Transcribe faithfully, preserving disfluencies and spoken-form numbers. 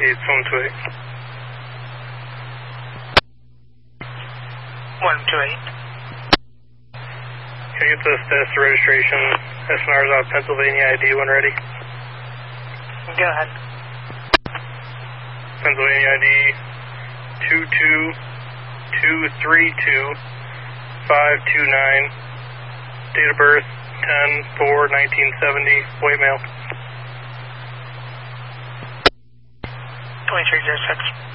It's one two eight. one two eight. Can I get the status of registration? S N R's out Pennsylvania I D when ready. Go ahead. Pennsylvania I D two two two three two five two nine. Date of birth ten four nineteen seventy. White male. twenty-three oh six.